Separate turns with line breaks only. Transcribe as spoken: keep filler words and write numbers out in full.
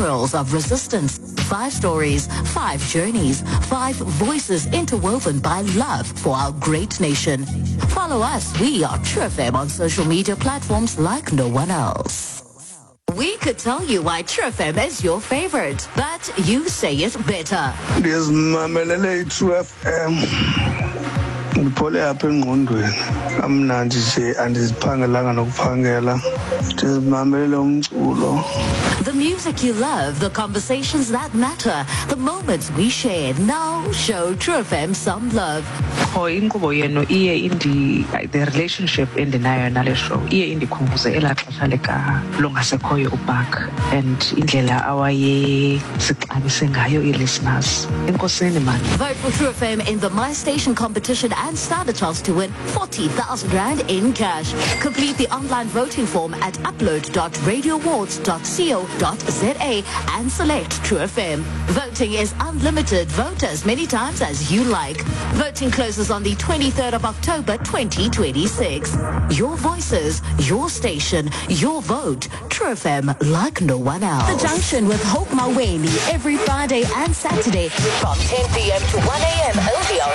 pearls of resistance. Five stories, five journeys, five voices interwoven by love for our great nation. Follow us. We are True F M on social media platforms like no one else. We could tell you why True F M is your favorite, but you say it better.
There's Mamelele True F M. Ngiphole apha engqondweni amnandi nje andiziphangelanga nokuphangela ndizimamele umculo.
The music you love, the conversations that matter, the moments we share. Now show True F M some love.
Oh, inkqubo yenu iye indi the relationship endinayo nale show iye indikhumbuze elaa xesha lika longasekhoyo uBark and indlela awaye sixabise ngayo ii-listeners. Enkosini man.
Vote for True F M in the My Station competition and stand a chance to win forty thousand rand in cash. Complete the online voting form at upload dot radio awards dot co dot za and select True F M. Voting is unlimited. Vote as many times as you like. Voting closes on the twenty-third of October twenty twenty-six. Your voices, your station, your vote. True F M like no one else.
The Junction with Hope Maweni every Friday and Saturday from ten p.m. to one a.m. only on